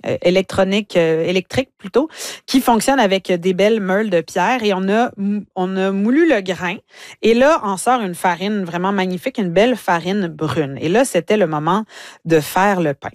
électrique plutôt, qui fonctionne avec des belles meules de pierre et on a moulu le grain et là, en sort une farine vraiment magnifique, une belle farine brune. Et là, c'était le moment de faire le pain.